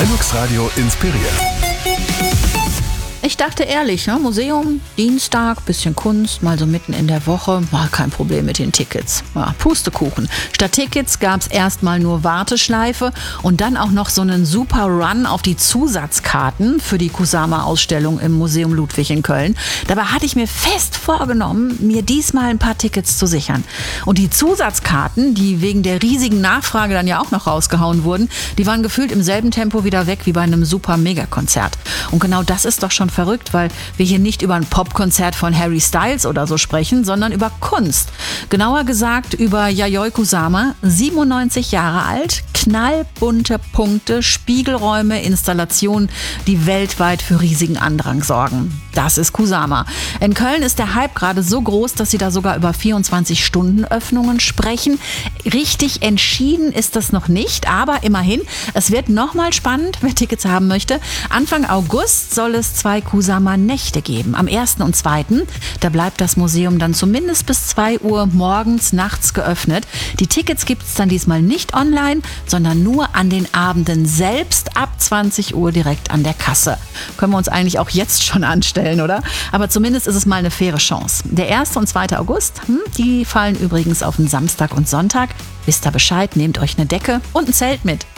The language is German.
Linux Radio inspiriert. Ich dachte ehrlich, Museum, Dienstag, bisschen Kunst, mal so mitten in der Woche, war kein Problem mit den Tickets. Ja, Pustekuchen. Statt Tickets gab es erstmal nur Warteschleife und dann auch noch so einen super Run auf die Zusatzkarten für die Kusama-Ausstellung im Museum Ludwig in Köln. Dabei hatte ich mir fest vorgenommen, mir diesmal ein paar Tickets zu sichern. Und die Zusatzkarten, die wegen der riesigen Nachfrage dann ja auch noch rausgehauen wurden, die waren gefühlt im selben Tempo wieder weg wie bei einem super Megakonzert. Und genau das ist doch schon verrückt, weil wir hier nicht über ein Popkonzert von Harry Styles oder so sprechen, sondern über Kunst. Genauer gesagt über Yayoi Kusama, 97 Jahre alt, knallbunte Punkte, Spiegelräume, Installationen, die weltweit für riesigen Andrang sorgen. Das ist Kusama. In Köln ist der Hype gerade so groß, dass sie da sogar über 24-Stunden-Öffnungen sprechen. Richtig entschieden ist das noch nicht, aber immerhin, es wird nochmal spannend, wer Tickets haben möchte. Anfang August soll es 2 Kusama-Nächte geben. Am 1. und 2. Da bleibt das Museum dann zumindest bis 2 Uhr morgens, nachts geöffnet. Die Tickets gibt es dann diesmal nicht online, sondern nur an den Abenden selbst ab 20 Uhr direkt an der Kasse. Können wir uns eigentlich auch jetzt schon anstellen, oder? Aber zumindest ist es mal eine faire Chance. Der 1. und 2. August, die fallen übrigens auf den Samstag und Sonntag. Wisst ihr Bescheid, nehmt euch eine Decke und ein Zelt mit.